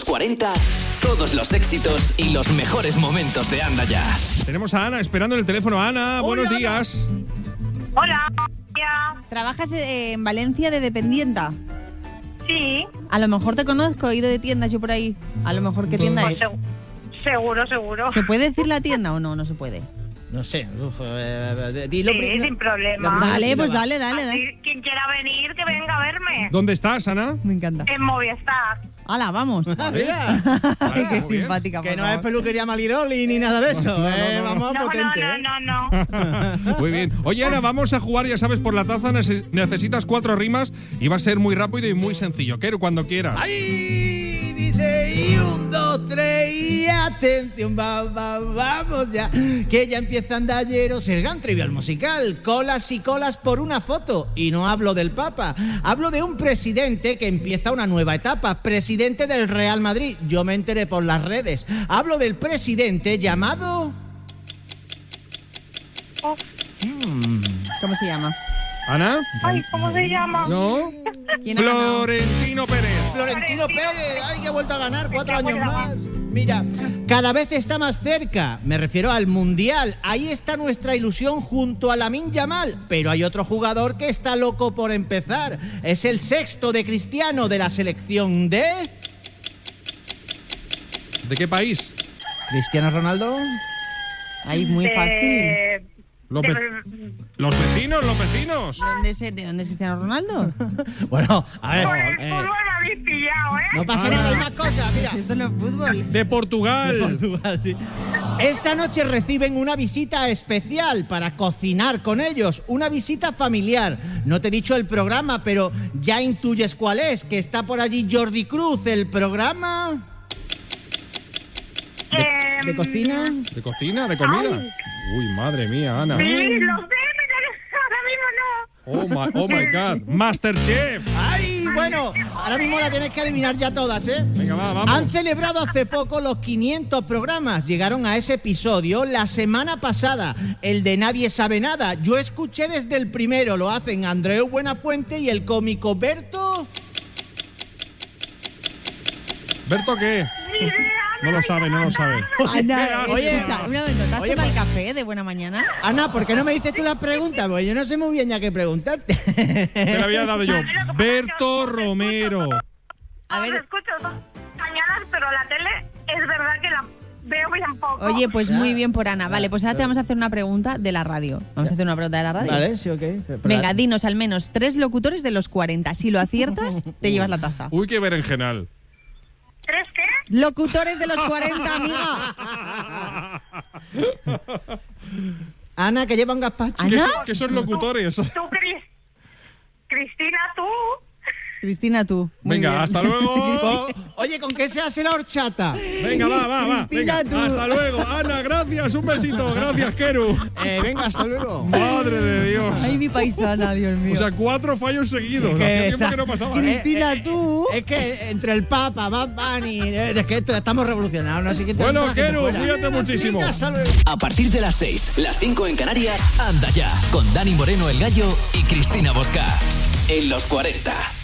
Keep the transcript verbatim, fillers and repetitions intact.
cuarenta, todos los éxitos y los mejores momentos de Anda Ya. Tenemos a Ana esperando en el teléfono. Ana, buenos Hola, días. Hola. ¿Trabajas en Valencia de dependienta? Sí. A lo mejor te conozco, he ido de tiendas yo por ahí. A lo mejor, ¿qué tienda Pues es? seg- seguro, seguro. ¿Se puede decir la tienda o no? No se puede. No sé, uf, eh, dilo Sí, primero. sin problema. Lo primero Vale, sí, pues va. dale, dale, Así, dale. quien quiera venir, que venga a verme. ¿Dónde estás, Ana? Me encanta. En Movistar. ¡Hala, vamos! Ah, mira, Ay, qué muy bien. simpática, por que no es favor. peluquería Maliroli ni nada de eso. No, no, eh, no, no. Vamos No, potente. no, ¿eh? no, no, no. Muy bien. Oye, Ana, vamos a jugar, ya sabes, por la taza. Nece- necesitas cuatro rimas y va a ser muy rápido y muy sencillo. Quiero cuando quieras. ¡Ay! Dice, y un, dos, tres, y atención, va, va, vamos ya. Que ya empieza Andalleros, el gran trivial musical. Colas y colas por una foto. Y no hablo del Papa. Hablo de un presidente que empieza una nueva etapa. Presidente del Real Madrid. Yo me enteré por las redes. Hablo del presidente llamado... Oh, ¿Cómo se llama? ¿Ana? ay, ¿cómo se llama? ¿No? ¿Quién ha ganado? Florentino Pérez. Florentino Pérez, ay, que ha vuelto a ganar cuatro Me años acuerdo más. Mira, cada vez está más cerca, me refiero al Mundial. Ahí está nuestra ilusión junto a Lamine Yamal. Pero hay otro jugador que está loco por empezar. Es el sexto de Cristiano de la selección de... ¿De qué país? ¿Cristiano Ronaldo? Ay, muy fácil. De- Los, de- ve- los vecinos, los vecinos. ¿De dónde es, ¿De dónde es Cristiano Ronaldo? Bueno, a ver... Por el eh, fútbol me habéis pillado, ¿eh? no pasa Ana. nada, hay más cosas, mira. Esto no es fútbol. De Portugal. Portugal, sí. Esta noche reciben una visita especial para cocinar con ellos, una visita familiar. No te he dicho el programa, pero ya intuyes cuál es, que está por allí Jordi Cruz, el programa... ¿De, Em, de cocina? ¿De cocina? ¿De comida? Uy, madre mía, Ana. Sí, lo sé, pero ahora mismo no. Oh my, oh my God. Masterchef. ¡Ay, bueno! Ahora mismo la tienes que adivinar ya todas, ¿eh? Venga, va, vamos. Han celebrado hace poco los quinientos programas. Llegaron a ese episodio la semana pasada, el de Nadie Sabe Nada. Yo escuché desde el primero, lo hacen Andreu Buenafuente y el cómico Berto... ¿Berto qué? No lo sabe, no lo sabe. Ana, Oye, escucha, un momento, ¿te has oye, tomado el pues- café de buena mañana? Ana, ¿por qué no me dices tú las preguntas? Pues yo no sé muy bien ya qué preguntarte. Te la voy a dar yo. Berto Romero. A A ver. ver, escucho dos mañanas, pero la tele es verdad que la veo bien poco. Oye, pues Ya. muy bien por Ana. Vale, pues ahora te vamos a hacer una pregunta de la radio. Vamos a hacer una pregunta de la radio. Vale, sí, ok. Pero- Venga, dinos al menos tres locutores de los cuarenta. Si lo aciertas, te llevas la taza. Uy, qué berenjenal. ¿Tres qué? Locutores de los cuarenta, amiga. Ana, que lleva un gazpacho. Ana. ¿Qué, son, qué son locutores? Tú, Cris- Cristina, tú. Cristina, tú. Muy Venga, bien. hasta luego. Con- oye, ¿con qué se hace la horchata? Venga, va, va, va. Cristina, Venga, tú. hasta luego. Ana, gracias. Un besito. Gracias, Keru. Eh, venga, hasta luego. Madre de Dios. Ay, mi paisana, Dios mío. O sea, cuatro fallos seguidos. Hacía tiempo que no pasaba. ¿eh? Cristina, tú. Es que entre el Papa, Bad Bunny, eh, es que esto- estamos revolucionados, ¿no? Así que Bueno, la gente Keru, fuera. cuídate muchísimo. Venga, hasta luego. A partir de las seis, las cinco en Canarias, Anda Ya, con Dani Moreno el Gallo y Cristina Bosca. En los cuarenta.